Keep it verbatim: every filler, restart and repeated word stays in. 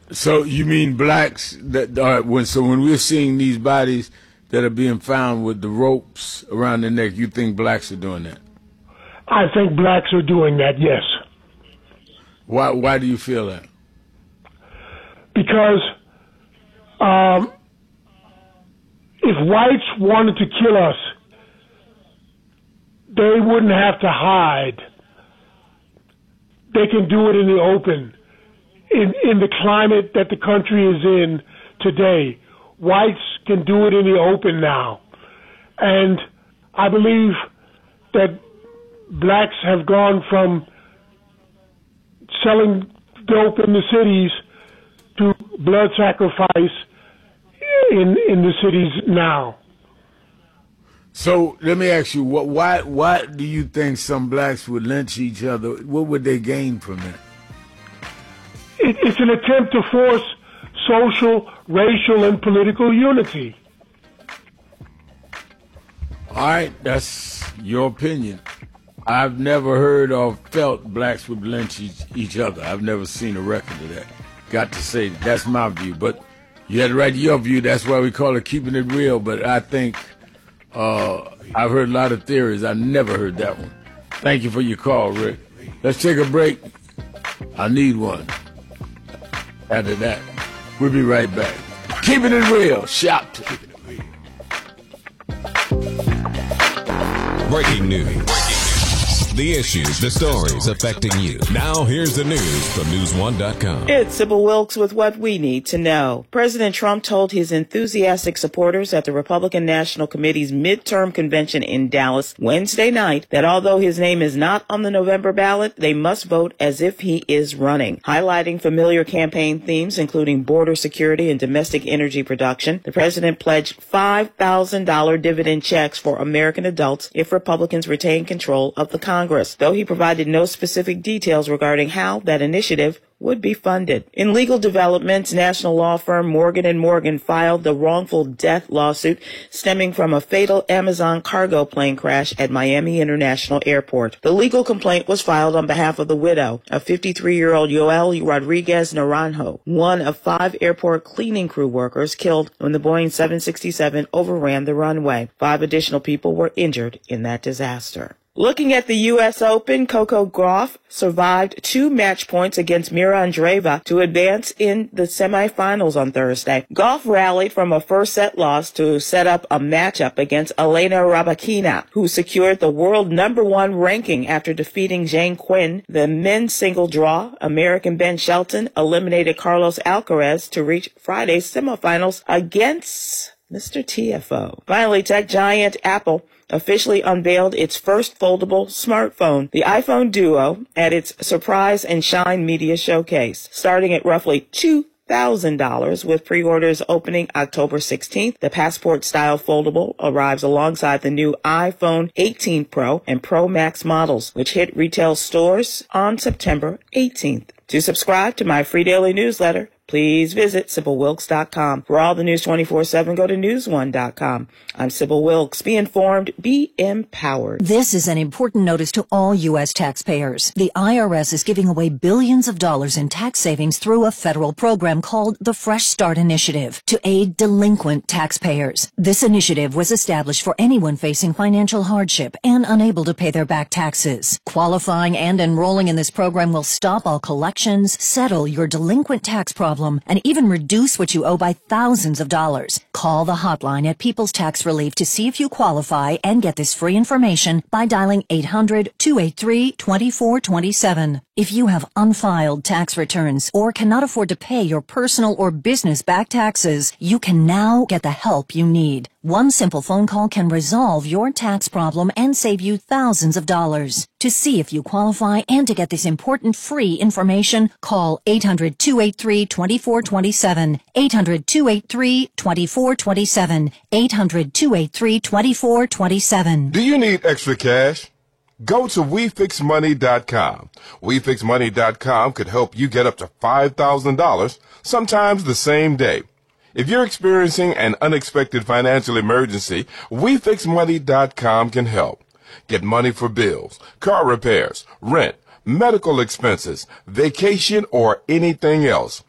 So you mean blacks that are when so when we're seeing these bodies that are being found with the ropes around their neck, you think blacks are doing that? I think blacks are doing that, yes. Why why do you feel that? Because um, if whites wanted to kill us, they wouldn't have to hide. They can do it in the open. In, in the climate that the country is in today, whites can do it in the open now. And I believe that blacks have gone from selling dope in the cities to blood sacrifice in, in the cities now. So let me ask you, what, why, why do you think some blacks would lynch each other? What would they gain from that? It, it's an attempt to force social, racial, and political unity. All right, that's your opinion. I've never heard or felt blacks would lynch each, each other. I've never seen a record of that. Got to say, that's my view. But you had to write your view. That's why we call it keeping it real. But I think uh, I've heard a lot of theories. I never heard that one. Thank you for your call, Rick. Let's take a break. I need one. After that, we'll be right back. Keeping it real. Shout. Breaking news. The issues, the stories affecting you. Now here's the news from news one dot com. It's Sybil Wilkes with what we need to know. President Trump told his enthusiastic supporters at the Republican National Committee's midterm convention in Dallas Wednesday night that although his name is not on the November ballot, they must vote as if he is running. Highlighting familiar campaign themes, including border security and domestic energy production, the president pledged five thousand dollars dividend checks for American adults if Republicans retain control of the Congress. Though he provided no specific details regarding how that initiative would be funded. In legal developments, national law firm Morgan and Morgan filed the wrongful death lawsuit stemming from a fatal Amazon cargo plane crash at Miami International Airport. The legal complaint was filed on behalf of the widow of fifty-three-year-old Yoel Rodriguez Naranjo, one of five airport cleaning crew workers killed when the Boeing seven sixty-seven overran the runway. Five additional people were injured in that disaster. Looking at the U S Open, Coco Gauff survived two match points against Mira Andreeva to advance in the semifinals on Thursday. Gauff rallied from a first-set loss to set up a matchup against Elena Rybakina, who secured the world number one ranking after defeating Zhang Qin. The men's single draw, American Ben Shelton eliminated Carlos Alcaraz to reach Friday's semifinals against Mister T F O. Finally, tech giant Apple officially unveiled its first foldable smartphone, the iPhone Duo, at its Surprise and Shine Media Showcase. Starting at roughly two thousand dollars with pre-orders opening October sixteenth, the Passport-style foldable arrives alongside the new iPhone eighteen Pro and Pro Max models, which hit retail stores on September eighteenth. To subscribe to my free daily newsletter, please visit Sybil Wilkes dot com. For all the news twenty-four seven, go to news one dot com. I'm Sybil Wilkes. Be informed, be empowered. This is an important notice to all U S taxpayers. The I R S is giving away billions of dollars in tax savings through a federal program called the Fresh Start Initiative to aid delinquent taxpayers. This initiative was established for anyone facing financial hardship and unable to pay their back taxes. Qualifying and enrolling in this program will stop all collections, settle your delinquent tax problem, and even reduce what you owe by thousands of dollars. Call the hotline at People's Tax Relief to see if you qualify and get this free information by dialing eight hundred, two eight three, two four two seven. If you have unfiled tax returns or cannot afford to pay your personal or business back taxes, you can now get the help you need. One simple phone call can resolve your tax problem and save you thousands of dollars. To see if you qualify and to get this important free information, call eight hundred, two eight three, two four two seven, eight hundred, two eight three, two four two seven, eight hundred, two eight three, two four two seven. Do you need extra cash? Go to we fix money dot com. we fix money dot com could help you get up to five thousand dollars, sometimes the same day. If you're experiencing an unexpected financial emergency, we fix money dot com can help. Get money for bills, car repairs, rent, medical expenses, vacation, or anything else.